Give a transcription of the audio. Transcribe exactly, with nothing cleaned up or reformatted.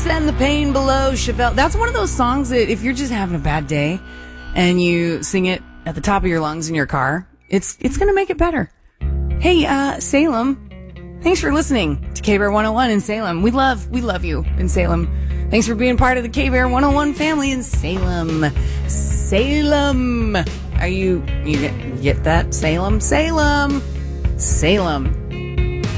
Send the Pain Below, Chevelle. That's one of those songs that if you're just having a bad day and you sing it at the top of your lungs in your car, it's it's going to make it better. Hey, uh, Salem, thanks for listening to K-Bear one oh one in Salem. We love, we love you in Salem. Thanks for being part of the K-Bear one oh one family in Salem. Salem. Are you, you get, you get that? Salem? Salem. Salem.